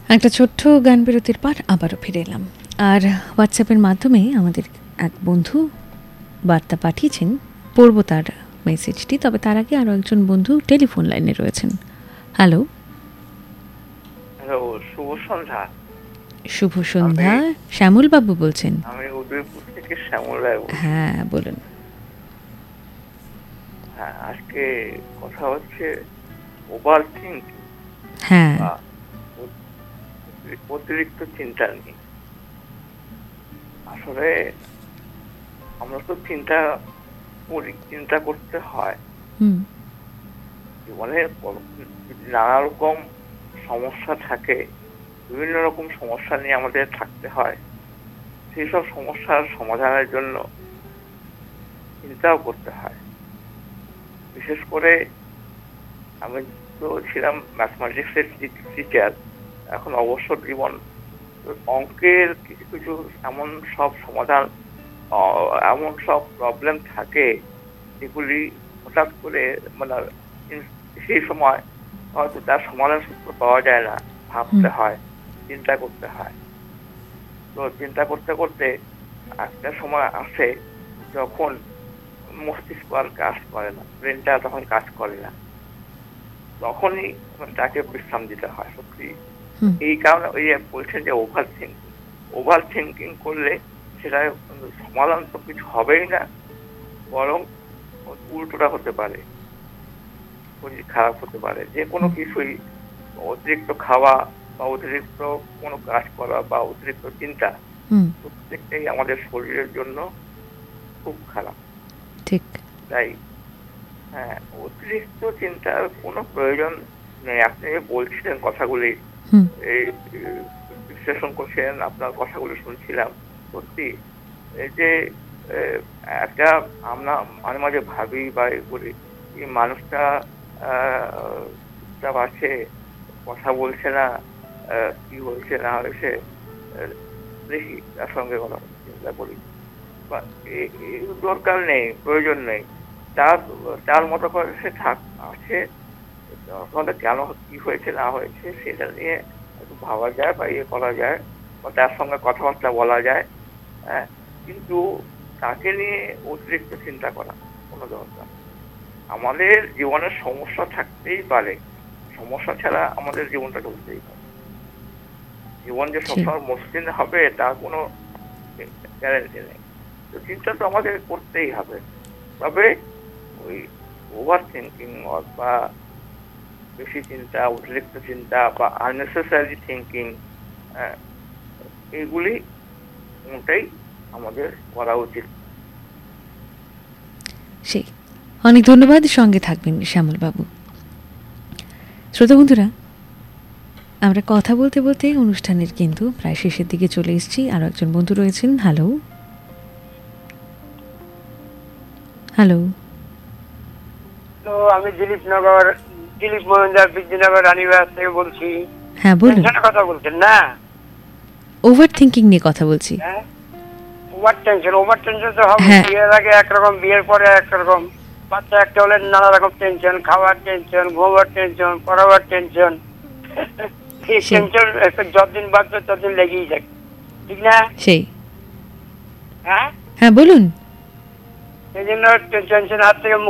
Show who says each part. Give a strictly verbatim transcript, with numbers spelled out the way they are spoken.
Speaker 1: একটা ছোট্ট গান বিরতির পর আবারও ফিরে এলাম। আর হোয়াটসঅ্যাপের মাধ্যমে আমাদের এক বন্ধু বার্তা পাঠিয়েছেন, পড়ব তার মেসেজটি। তবে তার আগে আরও একজন বন্ধু টেলিফোন লাইনে রয়েছেন। হ্যালো
Speaker 2: হ্যালো, শুভ সন্ধ্যা।
Speaker 1: শুভ সন্ধ্যা। শ্যামল বাবু বলছেন?
Speaker 2: আমি উদয়পুর থেকে শ্যামল রায় বলছি।
Speaker 1: হ্যাঁ বলুন।
Speaker 2: হ্যাঁ, আজকে কথা হচ্ছে ওভার থিঙ্কিং,
Speaker 1: হ্যাঁ
Speaker 2: অতিরিক্ত চিন্তা নিয়ে। আসলে আমরা তো চিন্তা করি, চিন্তা করতে হয়।
Speaker 1: হুম
Speaker 2: জীবনে নানা রকম সমস্যা থাকে, বিভিন্ন রকম সমস্যা নিয়ে আমাদের থাকতে হয়। সেই সব সমস্যার সমাধানের জন্য চিন্তাও করতে হয়। বিশেষ করে আমি তো ছিলাম ম্যাথমেটিক্সের টিচার, এখন অবসর জীবন। অঙ্কের কিছু কিছু এমন সব সমাধান, এমন সব প্রবলেম থাকে যেগুলি হঠাৎ করে মানে সেই সময় হয়তো তার সমাধান সূত্র পাওয়া যায় না, ভাবতে হয়, চিন্তা করতে হয়। তো চিন্তা করতে করতে একটা সময় আসে যখন মস্তিষ্ক আর কাজ করে না, ব্রেনটা তখন কাজ করে না, তখনই তাকে বিশ্রাম দিতে হয়। সত্যি এই কারণে ওই বলছেন যে ওভার থিঙ্কিং, ওভার থিঙ্কিং করলে সেটা সমাধান তো কিছু হবেই না, বরং উল্টোটা হতে পারে, শরীর খারাপ হতে পারে। যে কোনো কিছুই অতিরিক্ত খাওয়া বা অতিরিক্ত কোনো কাজ করা বা অতিরিক্ত চিন্তা, প্রত্যেকটাই আমাদের শরীরের জন্য খুব খারাপ।
Speaker 1: ঠিক
Speaker 2: তাই হ্যাঁ, অতিরিক্ত চিন্তার কোনো প্রয়োজন নেই। আপনি বলছিলেন কথাগুলি, এই বিশ্লেষণ করছিলেন, আপনার কথাগুলি শুনছিলাম। সত্যি এই যে একটা আমরা মাঝে মাঝে ভাবি বা করি, এই মানুষটা চুপচাপ আছে, কথা বলছে না, কি হয়েছে না হয়েছে, দেখি তার সঙ্গে কথা চিন্তা করি। দরকার নেই, প্রয়োজন নেই। তার তার মতো করে সে থাক আছে, কেন কি হয়েছে না হয়েছে সেটা নিয়ে একটু ভাবা যায় বা ইয়ে করা যায়, বা তার সঙ্গে কথাবার্তা বলা যায়। হ্যাঁ, কিন্তু তাকে নিয়ে অতিরিক্ত চিন্তা করা কোনো দরকার। আমাদের জীবনের সমস্যা থাকতেই পারে, সমস্যা ছাড়া আমাদের জীবনটা চলতেই পারে। জীবন যে সবসময় মসৃণ হবে তার কোনো গ্যারান্টি নেই। তো চিন্তা তো আমাদের করতেই হবে, তবে ওই ওভার থিঙ্কিং বা বেশি চিন্তা, অতিরিক্ত চিন্তা বা আননেসেসারি থিঙ্কিং, এইগুলি কোনটাই আমাদের করা উচিত।
Speaker 1: সেই অনেক ধন্যবাদ, সঙ্গে থাকবেন শ্যামল বাবু। শ্রোতা বন্ধুরা, আমরা কথা বলতে বলতে অনুষ্ঠানের কিন্তু প্রায় শেষের দিকে চলে এসেছি। আরো একজন বন্ধু রয়েছেন। হ্যালো হ্যালো
Speaker 3: তো আমি দিলীপ নগর, দিলীপ মহিন্দার বিদ্যানগর রানীবাগ থেকে বলছি।
Speaker 1: হ্যাঁ বলুন।
Speaker 3: কথা বলছেন না?
Speaker 1: ওভার থিঙ্কিং নিয়ে কথা বলছি।
Speaker 3: হ্যাঁ, ওভার টেনশন, ওভার টেনশন তো হবে। বিয়ের আগে একরকম, বিয়ের পরে একরকম। বাচ্চা একটা হলে নানা রকম টেনশন, খাওয়ার টেনশন, ঘুমাবার টেনশন, পড়াবার টেনশন। এই টেনশন যতদিন বাঁচবে ততদিন লেগেই থাকে, ঠিক না?
Speaker 1: সেই
Speaker 3: হ্যাঁ
Speaker 1: হ্যাঁ বলুন।
Speaker 3: সেই জন্য টেনশন হাত থেকে